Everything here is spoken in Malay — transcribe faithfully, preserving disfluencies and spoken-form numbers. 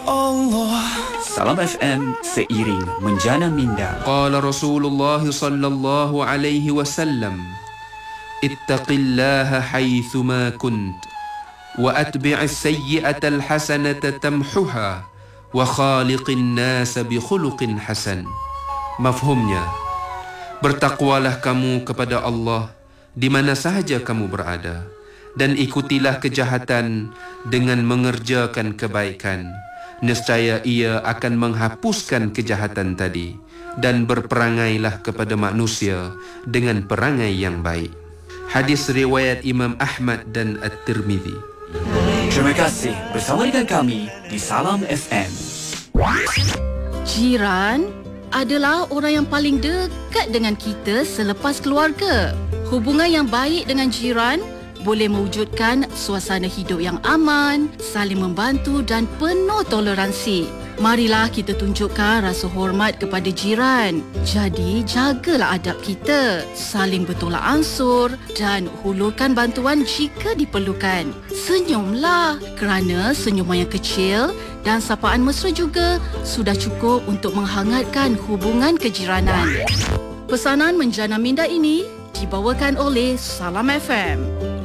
Allah. Salam F M, seiring menjana minda. Qala Rasulullah sallallahu alaihi wasallam, ittaqillaha haitsu ma kunt wa atbi'is sayyi'ata alhasanata tamhuha wa khaliqin nasa bi khuluqin hasan. Mafhumnya, bertakwalah kamu kepada Allah di mana sahaja kamu berada, dan ikutilah kejahatan dengan mengerjakan kebaikan. Nescaya ia akan menghapuskan kejahatan tadi, dan berperangailah kepada manusia dengan perangai yang baik. Hadis riwayat Imam Ahmad dan At-Tirmizi. Terima kasih bersama dengan kami di Salam F M. Jiran adalah orang yang paling dekat dengan kita selepas keluarga. Hubungan yang baik dengan jiran boleh mewujudkan suasana hidup yang aman, saling membantu dan penuh toleransi. Marilah kita tunjukkan rasa hormat kepada jiran. Jadi, jagalah adab kita, saling bertolak ansur dan hulurkan bantuan jika diperlukan. Senyumlah, kerana senyuman yang kecil dan sapaan mesra juga sudah cukup untuk menghangatkan hubungan kejiranan. Pesanan menjana minda ini dibawakan oleh Salam F M.